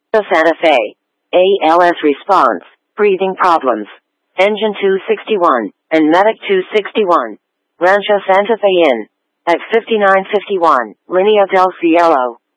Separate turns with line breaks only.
Santa Fe. ALS response, breathing problems. Engine 261, and Medic 261. Rancho Santa Fe Inn. At 5951, Linea del Cielo.